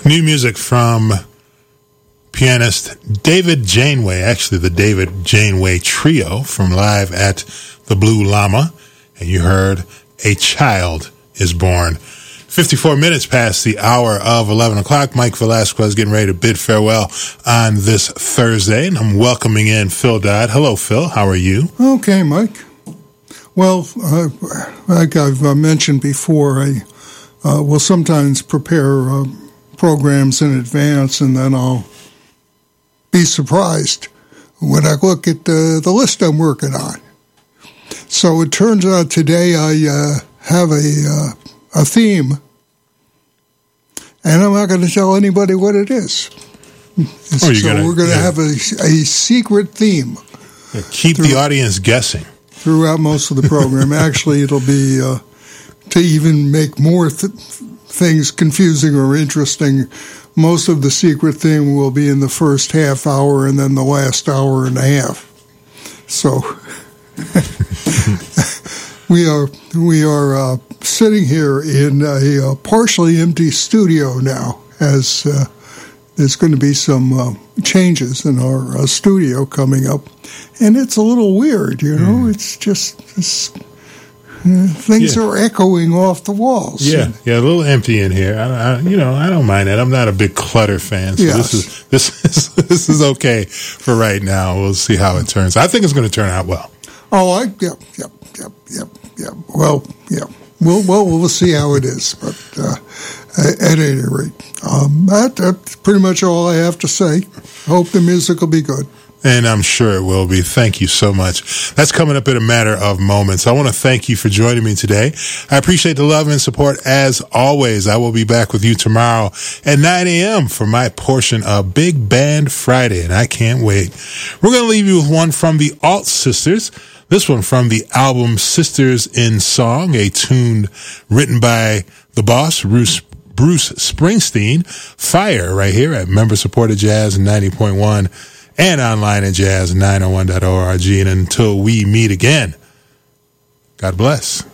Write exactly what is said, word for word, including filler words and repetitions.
New music from pianist David Janeway, actually the David Janeway Trio from Live at the Blue Llama. And you heard A Child is Born. fifty-four minutes past the hour of eleven o'clock. Mike Velasquez getting ready to bid farewell on this Thursday. And I'm welcoming in Phil Dodd. Hello, Phil. How are you? Okay, Mike. Well, uh, like I've uh, mentioned before, I uh, will sometimes prepare uh, programs in advance, and then I'll be surprised when I look at uh, the list I'm working on. So it turns out today I uh, have a uh, a theme, and I'm not going to tell anybody what it is. Oh, so gonna, we're going to yeah. have a, a secret theme. Yeah, keep through, the audience guessing. Throughout most of the program. Actually, it'll be uh, to even make more th- things confusing or interesting. Most of the secret theme will be in the first half hour and then the last hour and a half. So we are we are uh, sitting here in a, a partially empty studio now, as uh, there's going to be some uh, changes in our uh, studio coming up, and it's a little weird, you know. Mm. It's just it's, uh, things yeah. are echoing off the walls. Yeah, yeah, a little empty in here. I, I, you know, I don't mind that. I'm not a big clutter fan, so yes. this is this is this is okay for right now. We'll see how it turns. I think it's going to turn out well. Oh, I yep, yep, yep, yep, yep. Well, yeah. We'll, well, we'll see how it is, but uh, at any rate, um, that, that's pretty much all I have to say. Hope the music will be good. And I'm sure it will be. Thank you so much. That's coming up in a matter of moments. I want to thank you for joining me today. I appreciate the love and support as always. I will be back with you tomorrow at nine a.m. for my portion of Big Band Friday, and I can't wait. We're going to leave you with one from the Alt Sisters. This one from the album Sisters in Song, a tune written by the boss, Bruce, Bruce Springsteen. Fire right here at member-supported Jazz ninety point one and online at jazz nine oh one dot org. And until we meet again, God bless.